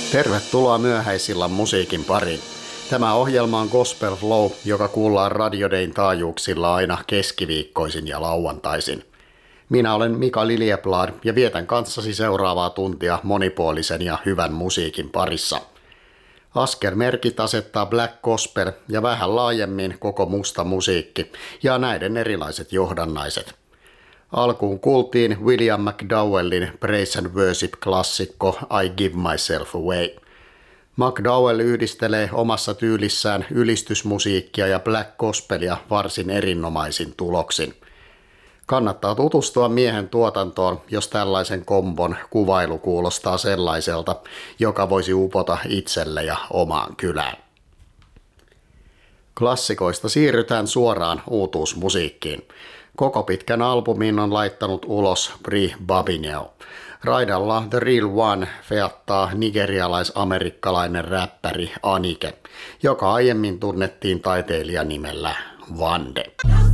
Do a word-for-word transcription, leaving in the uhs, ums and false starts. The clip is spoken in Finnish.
Tervetuloa myöhäisillan musiikin pariin. Tämä ohjelma on Gospel Flow, joka kuullaan Radio Dayn taajuuksilla aina keskiviikkoisin ja lauantaisin. Minä olen Mika Liljeblad ja vietän kanssasi seuraavaa tuntia monipuolisen ja hyvän musiikin parissa. Askelmerkit asettaa Black Gospel ja vähän laajemmin koko musta musiikki ja näiden erilaiset johdannaiset. Alkuun kuultiin William McDowellin Praise and Worship-klassikko I Give Myself Away. McDowell yhdistelee omassa tyylissään ylistysmusiikkia ja black gospelia varsin erinomaisin tuloksin. Kannattaa tutustua miehen tuotantoon, jos tällaisen kombon kuvailu kuulostaa sellaiselta, joka voisi upota itselle ja omaan kylään. Klassikoista siirrytään suoraan uutuusmusiikkiin. Koko pitkän albumin on laittanut ulos Bri Babineo. Raidalla The Real One feattaa nigerialais-amerikkalainen räppäri Anike, joka aiemmin tunnettiin taiteilijanimellä Vande.